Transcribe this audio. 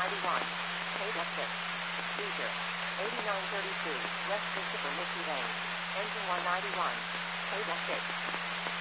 191. Paid exit. User. 8932. West Christopher Mickey Lane. Engine 191. Paid exit.